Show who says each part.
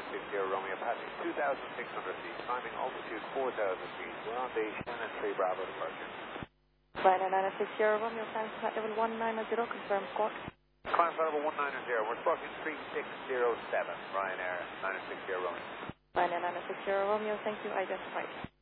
Speaker 1: Romeo, passing 2,600 feet, climbing altitude 4,000 feet. We're on the Shannon 3 Bravo departure.
Speaker 2: Ryanair 960 Romeo, climbing flight level 190, confirm squawk.
Speaker 1: Climb flight level 190, we're squawking 3607, Ryanair 960 Romeo.
Speaker 2: Ryanair 960 Romeo, thank you, identified.